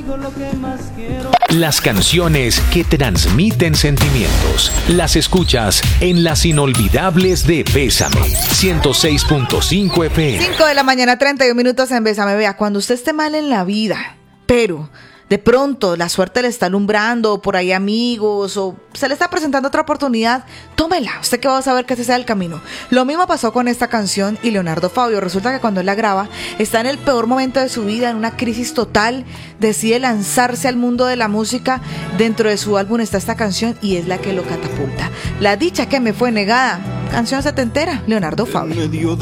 Las canciones que transmiten sentimientos. Las escuchas en Las Inolvidables de Bésame. 106.5 FM. 5 de la mañana, 31 minutos en Bésame. Vea, cuando usted esté mal en la vida, pero de pronto la suerte le está alumbrando, o por ahí amigos, o se le está presentando otra oportunidad, tómela. Usted que va a saber que ese sea el camino. Lo mismo pasó con esta canción y Leonardo Fabio. Resulta que cuando él la graba, está en el peor momento de su vida, en una crisis total, decide lanzarse al mundo de la música. Dentro de su álbum está esta canción y es la que lo catapulta. La dicha que me fue negada, canción setentera, Leonardo Fabio.